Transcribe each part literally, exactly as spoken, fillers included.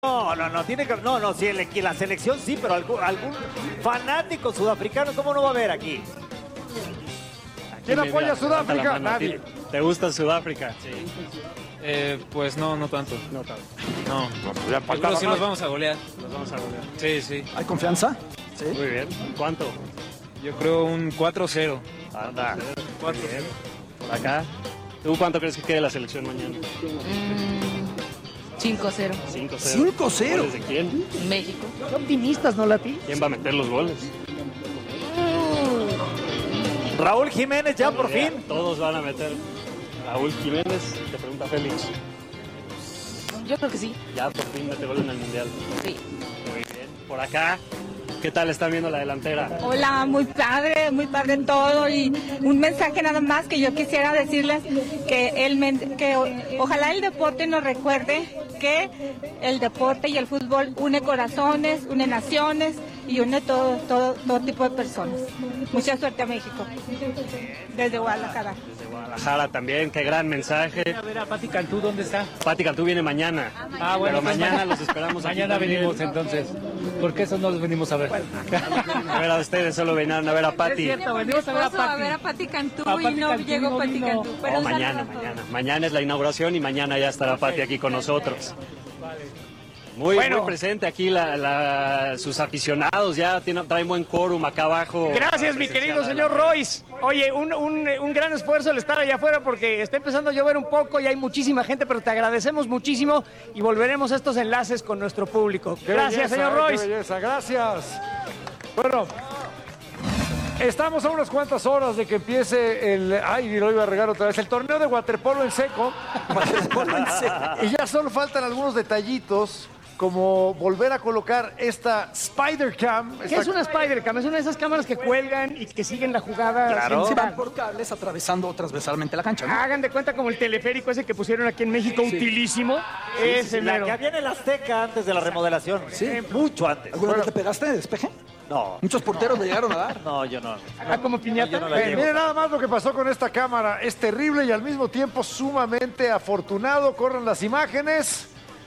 No, no, no, tiene que, no, no, sí, el, la selección sí, pero algún, algún fanático sudafricano, ¿cómo no va a haber aquí? ¿Quién apoya a Sudáfrica? Nadie. ¿Te gusta Sudáfrica? Sí. Eh, pues no, no tanto. No tanto. No. No, pues ya Yo creo faltaba que sí más. los vamos a golear. Los vamos a golear. Sí, sí. ¿Hay confianza? Sí. Muy bien. ¿Cuánto? Yo creo un cuatro cero. Anda. cuatro cero. Por acá. ¿Tú cuánto crees que quede la selección mañana? cinco cero. cinco cero. cinco cero. ¿Goles de quién? México. Qué optimistas, ¿no, Lati? ¿Quién va a meter los goles? Raúl Jiménez ya por fin. Todos van a meter. Raúl Jiménez, te pregunta Félix. Yo creo que sí. Ya por fin mete gol en el Mundial. Sí. Muy bien. Por acá, ¿qué tal están viendo la delantera? Hola, muy padre, muy padre todo y un mensaje nada más que yo quisiera decirles que el men- que o- ojalá el deporte nos recuerde que el deporte y el fútbol une corazones, une naciones y une todo todo todo tipo de personas. Mucha suerte a México. Desde Guadalajara. Desde Guadalajara también, qué gran mensaje. A ver, a Pati Cantú, ¿dónde está? Pati Cantú viene mañana. Ah, bueno, pero pues mañana los esperamos aquí Mañana también. venimos entonces. Porque eso no los venimos a ver. A ver a ustedes, solo vinieron a ver a Pati. cierto, venimos a ver a Esposo va a Pati. ver a Pati Cantú A y Pati no Cantú llegó no Pati vino. Cantú. Pero Oh, un saludo mañana, a todos. mañana. Mañana es la inauguración y mañana ya estará Pati aquí con nosotros. Muy, Bueno. muy presente aquí la, la- sus aficionados, ya tiene, traen buen quórum acá abajo. Gracias, mi querido señor Royce. Oye, un, un, un gran esfuerzo el estar allá afuera porque está empezando a llover un poco y hay muchísima gente, pero te agradecemos muchísimo y volveremos a estos enlaces con nuestro público. Qué Gracias, belleza, señor eh, Royce. Qué belleza, gracias. Bueno, estamos a unas cuantas horas de que empiece el... Ay, lo iba a regar otra vez. El torneo de waterpolo en seco. Waterpolo en seco. Y ya solo faltan algunos detallitos, como volver a colocar esta Spider Cam. ¿Qué esta- es una Spider Cam? Es una de esas cámaras que cuelgan y que siguen la jugada. Claro. sin Sí, van parar. por cables atravesando transversalmente la cancha, ¿no? Hagan de cuenta como el teleférico ese que pusieron aquí en México, utilísimo. Ese La mero. que había en el Azteca antes de la remodelación. Sí. Mucho antes. ¿Alguna vez te pegaste de despeje? No, Muchos porteros le llegaron a dar. no, yo no. Ah, como piñata. yo no la Eh, llevo. miren nada más lo que pasó con esta cámara. Es terrible y al mismo tiempo sumamente afortunado. Corren las imágenes.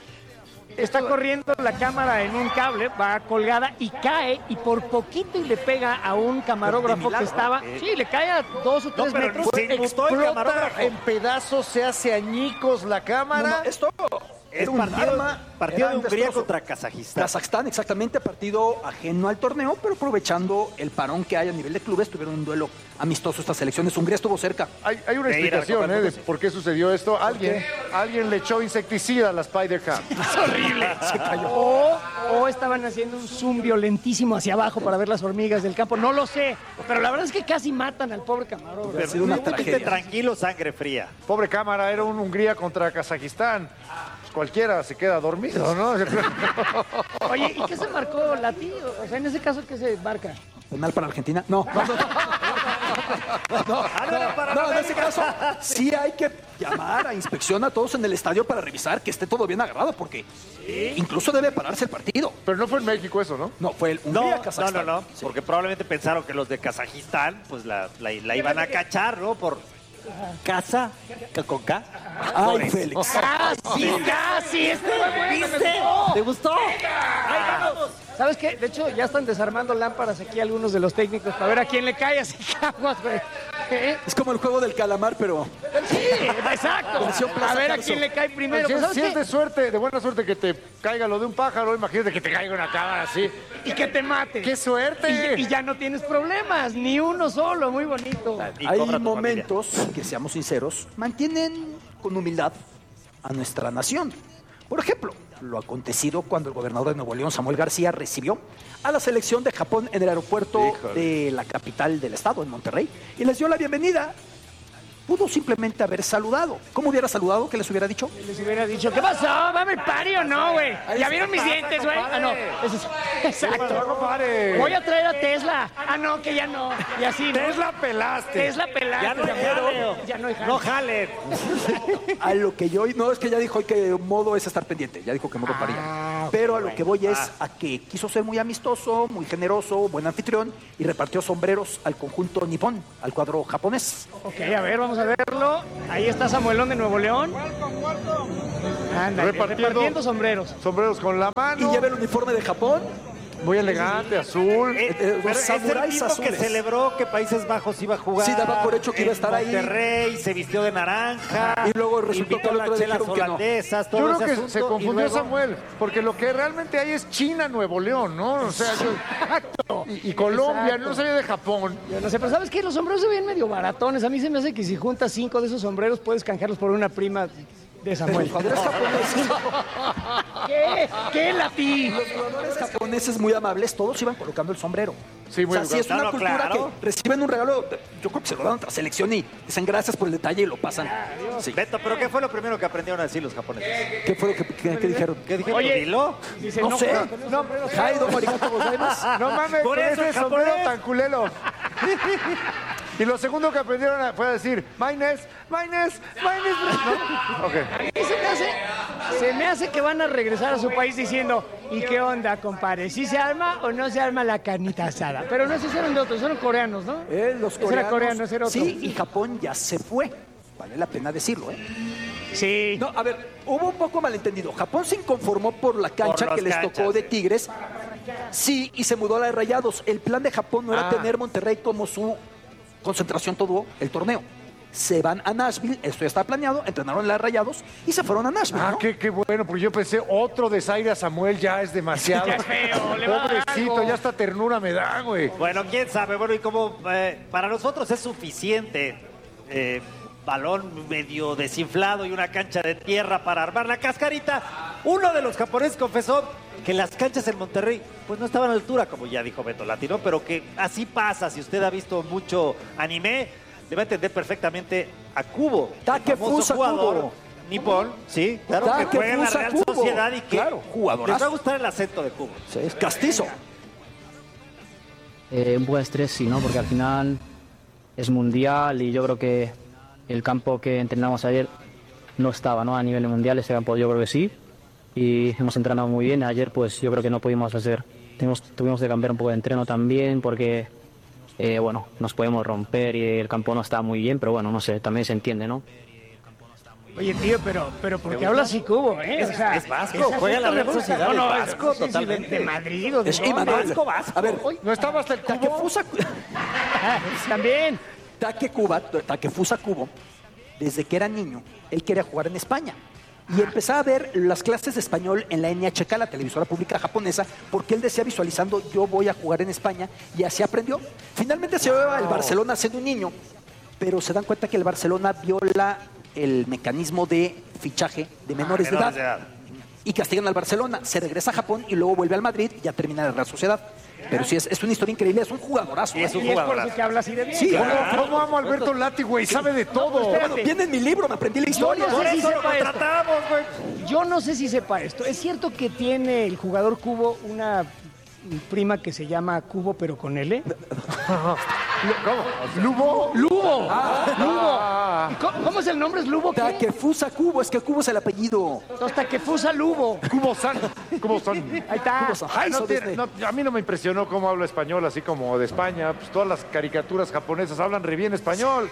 Está corriendo la cámara en un cable, va colgada y cae y por poquito y le pega a un camarógrafo que estaba. Sí, le cae a dos o tres pero metros. se inmutó el Explota camarógrafo. en pedazos, se hace añicos la No, cámara. no, esto Es era un partido, arma, partido era de un Hungría destrozo. contra Kazajistán. Kazajstán, exactamente, partido ajeno al torneo, pero aprovechando el parón que hay a nivel de clubes, tuvieron un duelo amistoso estas selecciones. Hungría estuvo cerca. Hay, hay una De ir a explicación comer ¿eh? de cosas. por qué sucedió esto. Alguien, alguien le echó insecticida a la Spider Cam. Es horrible. Se cayó. O, o estaban haciendo un zoom violentísimo hacia abajo para ver las hormigas del campo. No lo sé. Pero la verdad es que casi matan al pobre camarógrafo. Ha sido una Esté tragedia. tranquilo, sangre fría. Pobre cámara, era un Hungría contra Kazajistán. Pues cualquiera se queda dormido, ¿no? Oye, ¿y qué se marcó Lati? O sea, en ese caso, ¿qué se marca? ¿Penal para Argentina? No. No, no, no, no, en ese caso sí hay que llamar a inspección a todos en el estadio para revisar que esté todo bien agarrado, porque incluso debe pararse el partido. Pero no fue en México eso, ¿no? No, fue el No, Hungría no, Kazajstán. no, no, porque probablemente pensaron que los de Kazajistán pues la, la, la iban a cachar, ¿no? Por casa, con K. Ay, Félix. ¡Casi, casi! ¡Este fue bueno, me ¿Viste? gustó. ¿Te gustó? ¿Sabes qué? De hecho, ya están desarmando lámparas aquí algunos de los técnicos para ver a quién le cae así caguas, güey. ¿Eh? Es como el juego del calamar, pero Sí, exacto. Versión Plaza A ver a Carso. quién le cae primero. si Pero es, ¿sabes si es qué? de suerte, de buena suerte que te caiga lo de un pájaro, imagínate que te caiga una cámara así. Y que te mate. ¡Qué suerte! Y, y ya no tienes problemas, ni uno solo, muy bonito. Y hay cobra tu momentos que, seamos sinceros, mantienen con humildad a nuestra nación. Por ejemplo, lo acontecido cuando el gobernador de Nuevo León, Samuel García, recibió a la selección de Japón en el aeropuerto de la capital del estado, en Monterrey, y les dio la bienvenida. Pudo simplemente haber saludado. ¿Cómo hubiera saludado? ¿Qué les hubiera dicho? Les hubiera dicho, ¿qué pasó? ¿Va a mi party o no, güey? ¿Ya vieron mis dientes, güey? Ah, no. Eso es- Exacto. compadre? Voy a traer a Tesla. Ah, no, que ya no. Y así, ¿no? Tesla pelaste. Tesla pelada. Ya no hay jaleo. Ya no hay jaleo. No jalen. A lo que yo... No, es que ya dijo hoy que modo es estar pendiente. Ya dijo que modo paría. Pero a lo que voy es a que quiso ser muy amistoso, muy generoso, buen anfitrión, y repartió sombreros al conjunto nipón, al cuadro japonés. Ok, a ver, vamos a verlo. Ahí está Samuelón de Nuevo León. Ándale, Repartiendo- repartiendo sombreros. Sombreros con la mano. Y lleva el uniforme de Japón. Muy elegante, azul. Eh, eh, pero los es el samuráis mismo azules. que celebró que Países Bajos iba a jugar. Sí, daba por hecho que iba a estar ahí. Monterrey, se vistió de naranja. Y luego resultó invitó que al las otro día chelas dijeron que no. holandesas, todo Yo ese creo que asunto, se y confundió luego- Samuel, porque lo que realmente hay es China, Nuevo León, ¿no? O sea, yo- y, y Colombia, Exacto. no sabía de Japón. Yo no sé, pero ¿sabes qué? Los sombreros se ven medio baratones. A mí se me hace que si juntas cinco de esos sombreros puedes canjearlos por una prima de Samuel. Los jugadores japoneses, ¿Qué? ¿Qué, Lati? los jugadores japoneses muy amables, todos iban colocando el sombrero. Sí, muy o sea, sí es educado. una Claro, cultura claro. que reciben un regalo, yo creo que se lo dan a otra selección y dicen gracias por el detalle y lo pasan. Sí. Beto, ¿pero qué fue lo primero que aprendieron a decir los japoneses? ¿Qué fue lo que, que- que dijeron? ¿Qué dijeron? Oye, ¿Dilo? Dice, No sé. No, Jaido, arigato gozaimasu. No mames, Por con eso ese el sombrero japonés. tan culero. Y lo segundo que aprendieron a- fue a decir, Maynes, Maynes, Maynes. ¿No? Ok. A mí se me hace, se me hace que van a regresar a su país diciendo, ¿y qué onda, compadre? ¿Sí se arma o no se arma la carnita asada? Pero no, esos eran de otros, eran coreanos, ¿no? Eh, los Ese coreanos. era coreano, ese era otro. Sí, y Japón ya se fue. Vale la pena decirlo, ¿eh? Sí. No, a ver, hubo un poco malentendido. Japón se inconformó por la cancha Por las que les canchas, tocó de sí. Tigres. Sí, y se mudó a la de Rayados. El plan de Japón no era Ah. tener Monterrey como su concentración todo el torneo. Se van a Nashville, esto ya estaba planeado, entrenaron en la de Rayados y se fueron a Nashville, Ah, ¿no? qué, qué bueno, porque yo pensé, otro desaire a Samuel ya es demasiado. Qué feo, le va a dar Pobrecito, algo. ya hasta ternura me da, güey. Bueno, quién sabe. Bueno, y como eh, para nosotros es suficiente eh, balón medio desinflado y una cancha de tierra para armar la cascarita, uno de los japoneses confesó que las canchas en Monterrey pues no estaban a la altura, como ya dijo Beto Latino, pero que así pasa. Si usted ha visto mucho anime, le va a entender perfectamente a Kubo, el Takefusa famoso jugador Kubo. nipón, sí, claro, que Takefusa juega en la Real Kubo. Sociedad y que Claro, jugadorazo. les va a gustar el acento de Kubo. Sí, es castizo. Eh, un poco de estrés, sí, ¿no? Porque al final es mundial y yo creo que el campo que entrenamos ayer no estaba, ¿no? A nivel mundial, este campo yo creo que sí. Y hemos entrenado muy bien. Ayer, pues yo creo que no pudimos hacer. Tuvimos, tuvimos que cambiar un poco de entreno también porque, eh, bueno, nos podemos romper y el campo no está muy bien, pero bueno, no sé, también se entiende, ¿no? Oye, tío, pero, pero ¿por qué hablas así Cubo, eh? Es- es vasco, ese juega en la acento me Real gusta. Sociedad, No, no, es es vasco, sí, sí, totalmente. De, de Madrid o de Es dónde? Imanol. vasco, vasco. A ver, ¿No estaba hasta el cubo? Takefusa, También. Take Cuba, Takefusa Kubo, desde que era niño, él quería jugar en España. Y empezaba a ver las clases de español en la N H K, la televisora pública japonesa, porque él decía visualizando, yo voy a jugar en España, y así aprendió. Finalmente se lleva al Barcelona siendo un niño, pero se dan cuenta que el Barcelona viola el mecanismo de fichaje de menores, de, edad, menores de edad. y castigan al Barcelona. Se regresa a Japón y luego vuelve al Madrid y ya termina en la Real Sociedad. Pero sí, es, es una historia increíble, es un jugadorazo. Y es ¿eh? un Y es por jugador. eso que habla así de bien. Sí, claro. ¿Cómo, cómo amo a Alberto Lati, güey? Sabe de todo. espérate. Viene en mi libro, me aprendí la historia. Yo no Por sé si eso lo sepa esto. contratamos, güey. Yo no sé si sepa esto. Es cierto que tiene el jugador Cubo una prima que se llama Cubo, pero con L. ¿Cómo? ¿Lubo? Lubo. Ah. Lubo. ¿Cómo, cómo es el nombre? ¿Es Lubo qué? Takefusa Kubo, es que Kubo es el apellido. Hasta que fusa Lubo. Cubo-san. Cubo-san. Ahí está. Kubo-san. Ay, no Eso tiene- desde- no, a mí no me impresionó cómo habla español, así como de España. Pues todas las caricaturas japonesas hablan re bien español.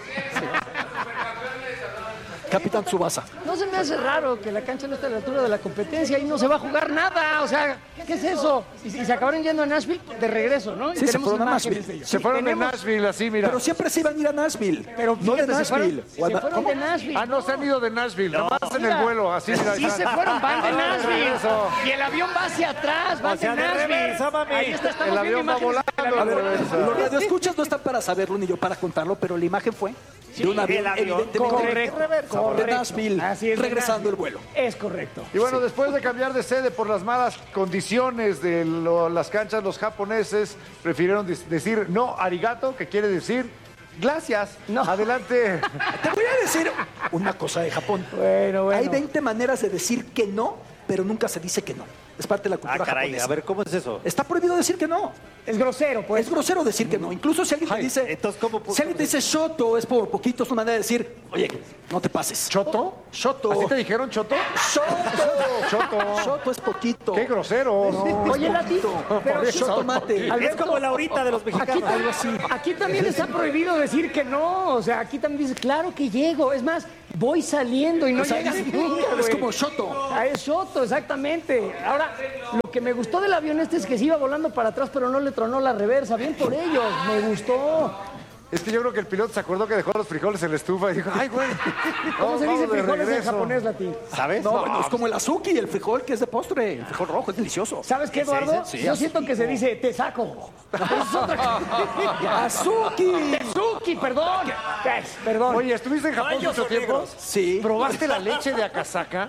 Capitán Tsubasa. No se me hace raro que la cancha no esté a la altura de la competencia y no se va a jugar nada. O sea, ¿qué es eso? Y, y se acabaron yendo a Nashville de regreso, ¿no? Y Sí, se tenemos fueron a imágenes Nashville. de ellos. Se Sí, fueron de tenemos- Nashville, así, mira. Pero siempre se iban a ir a Nashville. Pero no de fíjate, se fueron, Nashville. se O a- fueron ¿cómo? de Nashville. Ah, no, se han ido de Nashville, No. nomás en Mira. el vuelo, así, mira. Sí ahí se está. fueron, van de Ah, Nashville. eso. Y el avión va hacia atrás, van O sea, de de Nashville. reversa, mami. Ahí está, estamos El viendo avión va imágenes del volando, avión. A ver, reversa. los radioescuchas no están para saberlo ni yo para contarlo, pero la imagen fue de un avión, el avión, evidentemente Correcto, reversa, de correcto. Nashville, Así es, de regresando el Nashville. vuelo. Es correcto. Y bueno, después de cambiar de sede por las malas condiciones de lo- las canchas, los japoneses prefirieron dis- decir no arigato, que quiere decir gracias. No. Adelante. Te voy a decir una cosa de Japón. Bueno, bueno. Hay veinte maneras de decir que no, pero nunca se dice que no. Es parte de la cultura Ah, caray, japonesa. a ver, ¿cómo es eso? Está prohibido decir que no. Es grosero, pues. Es grosero decir que no. Incluso si alguien te dice, entonces, ¿cómo? si alguien te dice shoto, es por poquito, es una manera de decir, oye, no te pases. ¿Choto? Shoto. ¿Así te dijeron choto? Shoto. Choto. Shoto es poquito. Qué grosero. No, Oye, es Lati, poquito. pero Shoto mate. Es como la horita de los Aquí, mexicanos. algo así. aquí también está prohibido decir que no. O sea, aquí también dices, claro que llego. Es más, voy saliendo y no O sea, llegas es- nunca, es güey. como shoto. Ah, es shoto, exactamente. Ahora, lo que me gustó del avión este es que se iba volando para atrás, pero no le tronó la reversa. Bien por ellos, me gustó. Es que yo creo que el piloto se acordó que dejó los frijoles en la estufa y dijo, ay, güey. ¿Cómo vamos- se dice vamos de frijoles en regreso". japonés, Lati? ¿Sabes? No, bueno, es como el azuki, el frijol que es de postre. El frijol rojo es delicioso. ¿Sabes qué, Eduardo? Sí, Yo sí, siento que se dice te saco. Es otra- ¡Azuki! Tezuki, perdón. Pues, perdón. Oye, ¿estuviste en Japón Rayos mucho o tiempo? negros. Sí. ¿Probaste la leche de Akasaka?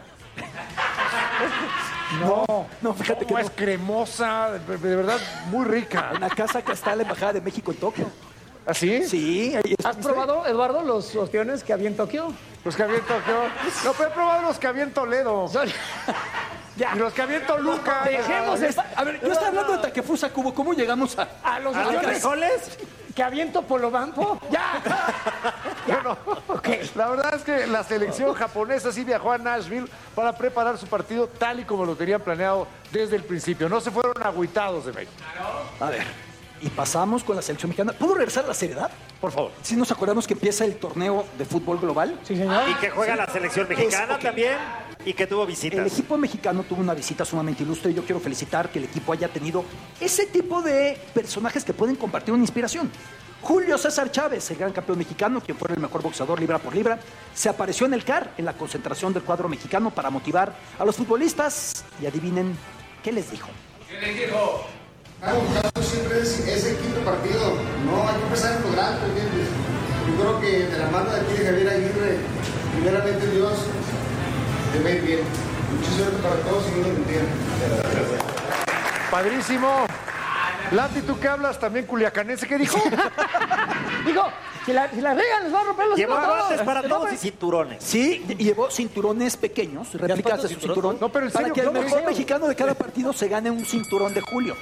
No, no, fíjate que No, no. es cremosa, de de verdad, muy rica. En la casa que está la Embajada de México en Tokio. ¿Así? Sí. ahí ¿Has estuviste. probado, Eduardo, los ostiones que había en Tokio? Los que había en Tokio. No, pero he probado los que había en Toledo. Son- Ya. Y los que había en Toluca. Dejemos el- A ver, yo estaba hablando de Takefusa Kubo. ¿Cómo llegamos a...? a los ¿A los ostiones frijoles? que aviento Polobampo. Ya. Bueno, la verdad es que la selección japonesa sí viajó a Nashville para preparar su partido tal y como lo tenían planeado desde el principio. No se fueron agüitados de México. A ver, y pasamos con la selección mexicana. ¿Puedo regresar a la seriedad? Por favor. Si nos acordamos que empieza el torneo de fútbol global. Sí, señor. Y que juega la selección mexicana Es- ok. también y que tuvo El visitas. equipo mexicano tuvo una visita sumamente ilustre y yo quiero felicitar que el equipo haya tenido ese tipo de personajes que pueden compartir una inspiración. Julio César Chávez, el gran campeón mexicano, quien fue el mejor boxeador libra por libra, se apareció en el C A R, en la concentración del cuadro mexicano, para motivar a los futbolistas. Y adivinen, ¿qué les dijo? Algo que siempre es ese quinto partido, no hay que empezar en lo grande, ¿entiendes? Yo creo que de la mano de aquí de Javier Aguirre, primeramente Dios, te va a ir bien. Mucha suerte para todos y Dios los bendiga. Padrísimo. Lati, ¿tú qué hablas? También culiacanense. ¿Qué dijo? Digo, si la, si la regan, les va a romper los Llevó zapatos. guantes para No, todos pues, y cinturones. Sí, y llevó cinturones pequeños, réplicas de su cinturón, No, pero en para serio, que el ¿cómo? mejor mexicano de cada partido se gane un cinturón de Julio.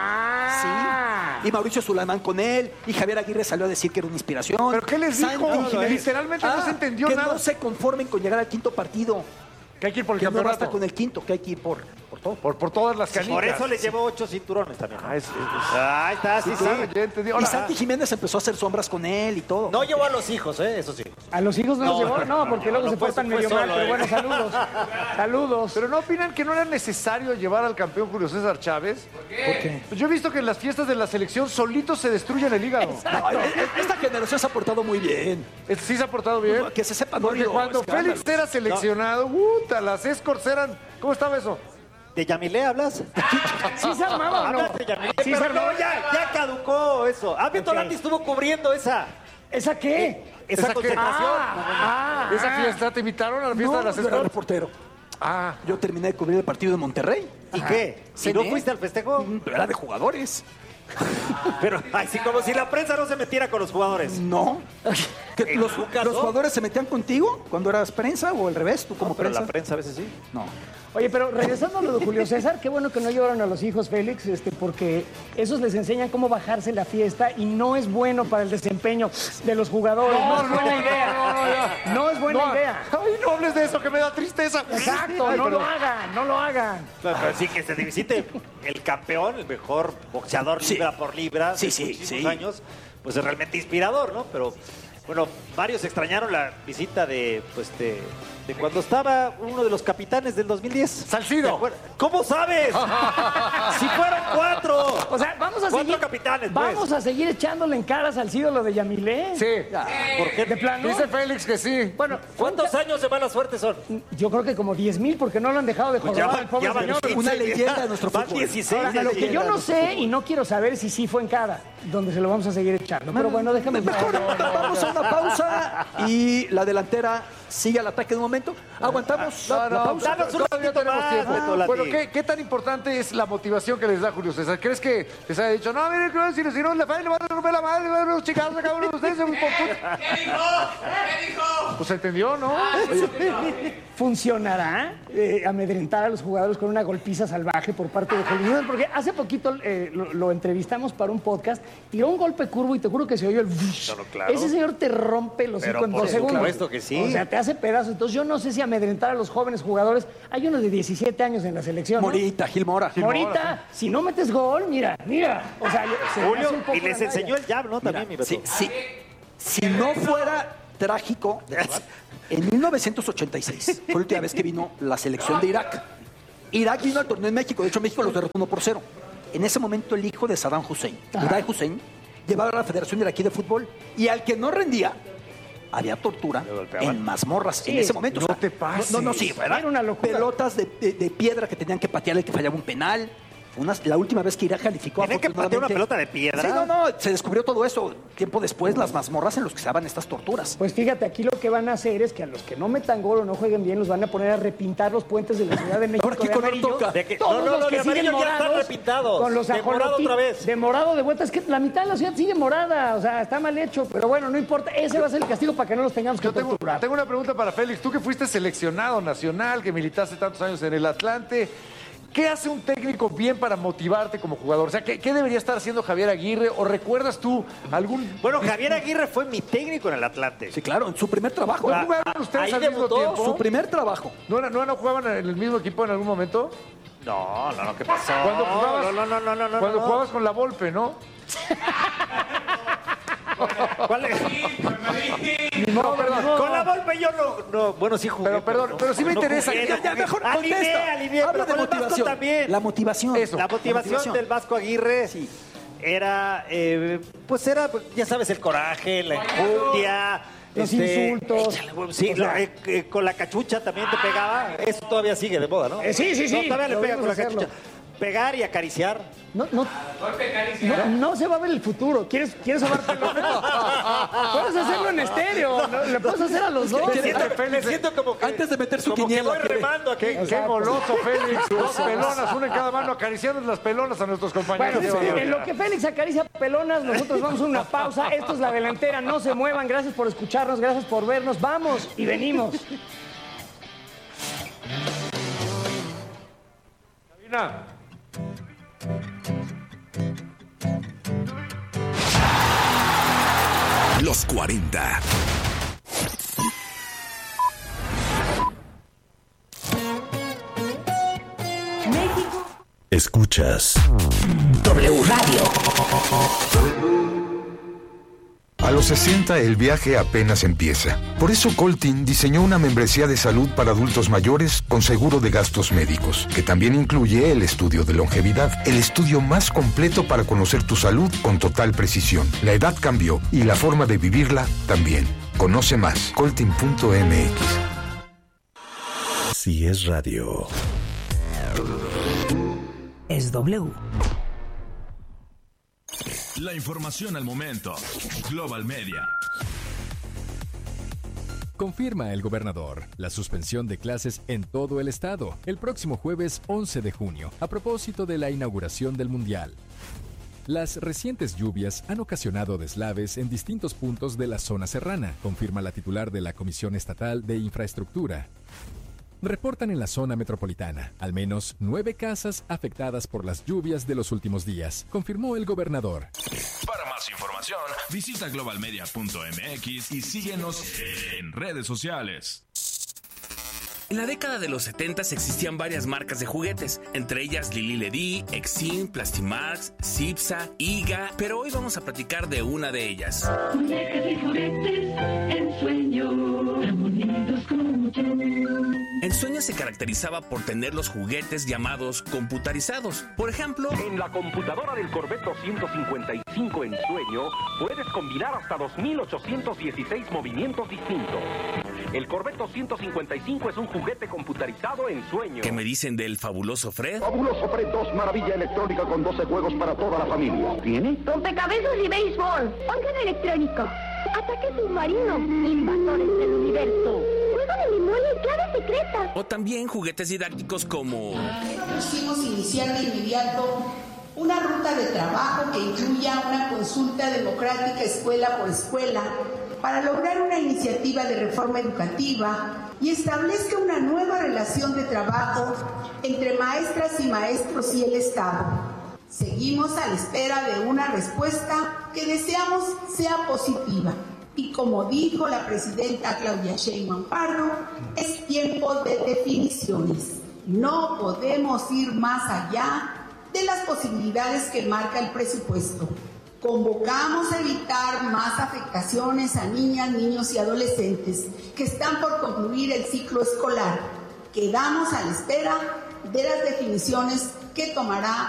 Ah. Sí. Y Mauricio Sulaimán con él, y Javier Aguirre salió a decir que era una inspiración. ¿Pero qué les dijo? Santi Jiménez. Literalmente no se entendió que nada. no se conformen con llegar al quinto partido. Que hay que ir por el Que no campeonato. basta con el quinto, que hay que ir por, por todo. Por, por todas las canicas. Por eso les llevó ocho cinturones también. ¿no? Ah, es- es- Ahí está, sí, sí, sí. ya entendí. Y Ahora, Santi Jiménez empezó a hacer sombras con él y todo. No llevó a los hijos, ¿eh? Eso sí. A los hijos no, los llevó. No, porque luego no se fue- portan fue medio solo, mal. Pero eh. bueno, saludos. Saludos. ¿pero no opinan que no era necesario llevar al campeón Julio César Chávez? ¿Por qué? Pues yo he visto que en las fiestas de la selección solitos se destruyen el hígado. No, e- e- esta generación se ha portado muy bien. Este ¿Sí se ha portado bien? Que se sepa, no ha Porque habido cuando escándalos. Félix era seleccionado, puta, las escorts eran... ¿Cómo estaba eso? ¿De Yamilé hablas? ¿Sí se armaba o no? Hablas de Yamilé, Sí se pero armaba. no, ya, ya caducó eso. Ah, Beto Ok. Lati estuvo cubriendo esa, ¿Esa qué? esa ¿Esa qué? concentración. Ah, ¿Esa ah. fiesta? ¿Te invitaron a la fiesta No, de las yo era escorts? reportero. Ah, Yo terminé de cubrir el partido de Monterrey. ¿Y qué? ¿Si Cené. no fuiste al festejo? Mm, Pero era de jugadores. Pero, ay, sí, como si la prensa no se metiera con los jugadores. No. ¿Que ¿En los, tu caso? los jugadores se metían contigo cuando eras prensa o al revés? ¿Tú como Pero prensa? la prensa a veces sí. No. Oye, pero regresando a lo de Julio César, qué bueno que no llevaron a los hijos, Félix, este, porque esos les enseñan cómo bajarse la fiesta y no es bueno para el desempeño de los jugadores. No, es buena idea. No, es buena no, idea. Ay, no hables de eso, que me da tristeza. Exacto, Ay, no lo perdón. hagan, no lo hagan. Pero, pero sí que se visite el campeón, el mejor boxeador Sí. libra por libra Sí, de sí, muchísimos sí. años, pues es realmente inspirador, ¿no? Pero bueno, varios extrañaron la visita de, pues, de, de cuando estaba uno de los capitanes del dos mil diez. Salcido. ¿Te acuerdas? ¿Cómo sabes? Si fueron cuatro. O sea, vamos a Cuatro seguir. capitanes, pues. Vamos a seguir echándole en caras al Cido lo de Yamilé. Sí. ¿Por qué? De plano. Dice Félix que sí. Bueno, ¿Cuántos años de mala suerte son? yo creo que como diez mil, porque no lo han dejado de Pues jorobar ya, al pobre ya van señor. quince, Una leyenda de nuestro van fútbol. dieciséis. Ahora, de lo que yo leyenda. no sé y no quiero saber si sí fue en cada, donde se lo vamos a seguir echando. Pero bueno, déjame. Mejor vamos a una pausa y la delantera sigue al ataque de un momento. Aguantamos No, la, la no, pausa. Danos un todavía ratito tenemos más, tiempo. Beto Lati. Bueno, ¿qué, ¿qué tan importante es la motivación que les da Julio César? ¿Crees que les haya dicho, no, miren, si, si no le fallan, le van a romper la madre, le van a los chicos, acá uno de ustedes? ¿Qué dijo? ¿Qué dijo? Pues entendió, ¿no? ¿Funcionará eh, amedrentar a los jugadores con una golpiza salvaje por parte de Julio? Porque hace poquito eh, lo, lo entrevistamos para un podcast, tiró un golpe curvo y te juro que se oyó el... Claro, claro. Ese señor te rompe los Pero hocico en por dos segundos. supuesto que sí. O sea, te hace pedazos. Entonces yo no sé si amedrentar a los jóvenes jugadores. Hay uno de diecisiete años en la selección, ¿no? Morita, Gil Mora. Morita, si no metes gol, mira, mira. O sea, se me Julio, hace un poco y les la enseñó raya. el jab, ¿no? También, mi Beto. Sí, sí. Si no fuera trágico, de verdad, en mil novecientos ochenta y seis fue la última vez que vino la selección de Irak. Irak vino al torneo en México, de hecho México los derrotó uno por cero. En ese momento el hijo de Saddam Hussein, Uday Hussein, llevaba a la Federación Iraquí de Fútbol y al que no rendía, había tortura en mazmorras Sí, en ese momento. no o sea, te pases. No, no, sí, ¿verdad? Era una locura. Pelotas de, de- de piedra que tenían que patear el que fallaba un penal. Una- la última vez que Irak calificó ¿Tenían que patear una afortunadamente- pelota de piedra? Sí, no, no, se descubrió todo eso. Tiempo después, las mazmorras en los que se daban estas torturas. Pues fíjate, aquí lo que van a hacer es que a los que no metan gol o no jueguen bien los van a poner a repintar los puentes de la Ciudad de México Ahora, ¿qué de color amarillo. toca? De que- Todos no, no, los los que de siguen amarillo ya están morados, repintados. con los De morado ajolotis- otra vez. de morado de vuelta. Es que la mitad de la ciudad sigue morada, o sea, está mal hecho. Pero bueno, no importa, ese va a ser el castigo para que no los tengamos que Yo tengo, torturar. tengo una pregunta para Félix. Tú que fuiste seleccionado nacional, que militaste tantos años en el Atlante, ¿qué hace un técnico bien para motivarte como jugador? O sea, ¿qué, qué debería estar haciendo Javier Aguirre? ¿O recuerdas tú algún... Bueno, Javier Aguirre fue mi técnico en el Atlante. Sí, claro, en su primer trabajo. ¿No jugaron ustedes ahí al mismo debutó tiempo? Su primer trabajo. ¿No, era- no, no jugaban en el mismo equipo en algún momento? No, no, no, ¿qué pasó? Cuando jugabas, No, no, no, no, no, no. cuando no. jugabas con la Volpe, ¿no? ¿Cuál es? No, perdón. Con la Volpe yo no, no, bueno, sí jugué. Pero, perdón, no- pero sí me no interesa. jugué, Ya, no Ya, jugué. mejor Alivié, contesta. alivié, Habla pero de con el Vasco motivación. también. La motivación. Eso. La motivación del Vasco Aguirre era, eh, pues era, ya sabes, el coraje, la enjundia. Los este, insultos. échale, huevo. Sí, O sea, lo- eh, eh, con la cachucha también te pegaba. Eso todavía sigue de moda, ¿no? Eh, sí, sí, sí, No, todavía le lo pega con la vimos hacerlo. cachucha. Pegar y acariciar. No, no, no, no se va a ver el futuro. ¿Quieres, ¿quieres sobar pelota? Puedes hacerlo en estéreo. ¿no? Le puedes hacer a los dos. Me siento, me siento como que, Antes de meter su como que quiniela, voy que- remando aquí. Qué, qué goloso, Félix. Dos pelonas, una en cada mano, acariciando las pelonas a nuestros compañeros. Bueno, Qué en barbaridad. lo que Félix acaricia pelonas, nosotros vamos a una pausa. Esto es La Delantera, no se muevan. Gracias por escucharnos, gracias por vernos. Vamos y venimos. Sabina. Los cuarenta. México. Escuchas W Radio. A los sesenta el viaje apenas empieza. Por eso Coltin diseñó una membresía de salud para adultos mayores con seguro de gastos médicos, que también incluye el estudio de longevidad, el estudio más completo para conocer tu salud con total precisión. La edad cambió y la forma de vivirla también. Conoce más, coltin punto m x. Si es radio. Es W. La información al momento. Global Media. Confirma el gobernador la suspensión de clases en todo el estado el próximo jueves once de junio, a propósito de la inauguración del Mundial. Las recientes lluvias han ocasionado deslaves en distintos puntos de la zona serrana, confirma la titular de la Comisión Estatal de Infraestructura. Reportan en la zona metropolitana al menos nueve casas afectadas por las lluvias de los últimos días, confirmó el gobernador. Para más información, visita global media punto m x y síguenos en redes sociales. En la década de los setentas existían varias marcas de juguetes, entre ellas Lili Ledy, Exim, Plastimax, Cipsa, Iga, pero hoy vamos a platicar de una de ellas. Muñecas y juguetes en sueño, tan bonitos como yo. Ensueño se caracterizaba por tener los juguetes llamados computarizados. Por ejemplo, en la computadora del Corvette doscientos cincuenta y cinco Ensueño puedes combinar hasta dos mil ochocientos dieciséis movimientos distintos. El Corvette doscientos cincuenta y cinco es un juguete computarizado Ensueño. ¿Qué me dicen del fabuloso Fred? Fabuloso Fred dos, maravilla electrónica con doce juegos para toda la familia. ¿Tiene? Rompecabezas y béisbol. Órgano electrónico. Ataque submarino. Invasores del universo. de memoria y clave secreta. O también juguetes didácticos como... Propusimos iniciar de inmediato una ruta de trabajo que incluya una consulta democrática escuela por escuela para lograr una iniciativa de reforma educativa y establezca una nueva relación de trabajo entre maestras y maestros y el Estado. Seguimos a la espera de una respuesta que deseamos sea positiva. Y como dijo la presidenta Claudia Sheinbaum Pardo, es tiempo de definiciones. No podemos ir más allá de las posibilidades que marca el presupuesto. Convocamos a evitar más afectaciones a niñas, niños y adolescentes que están por concluir el ciclo escolar. Quedamos a la espera de las definiciones que tomará